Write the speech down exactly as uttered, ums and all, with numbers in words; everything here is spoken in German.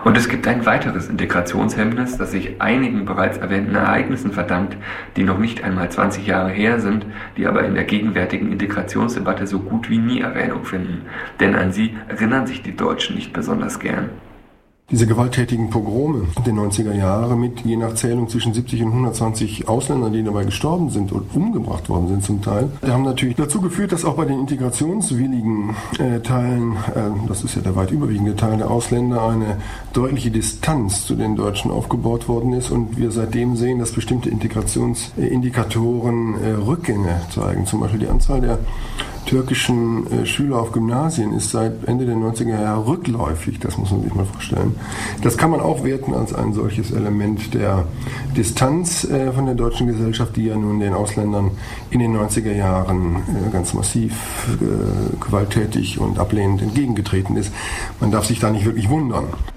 Und es gibt ein weiteres Integrationshemmnis, das sich einigen bereits erwähnten Ereignissen verdankt, die noch nicht einmal zwanzig Jahre her sind, die aber in der gegenwärtigen Integrationsdebatte so gut wie nie Erwähnung finden. Denn an sie erinnern sich die Deutschen nicht besonders gern. Diese gewalttätigen Pogrome der neunziger Jahre mit je nach Zählung zwischen siebzig und hundertzwanzig Ausländern, die dabei gestorben sind und umgebracht worden sind zum Teil, die haben natürlich dazu geführt, dass auch bei den integrationswilligen äh, Teilen, äh, das ist ja der weit überwiegende Teil der Ausländer, eine deutliche Distanz zu den Deutschen aufgebaut worden ist und wir seitdem sehen, dass bestimmte Integrationsindikatoren äh, Rückgänge zeigen. Zum Beispiel die Anzahl der türkischen äh, Schüler auf Gymnasien ist seit Ende der neunziger Jahre rückläufig, das muss man sich mal vorstellen. Das kann man auch werten als ein solches Element der Distanz äh, von der deutschen Gesellschaft, die ja nun den Ausländern in den neunziger Jahren äh, ganz massiv äh, gewalttätig und ablehnend entgegengetreten ist. Man darf sich da nicht wirklich wundern.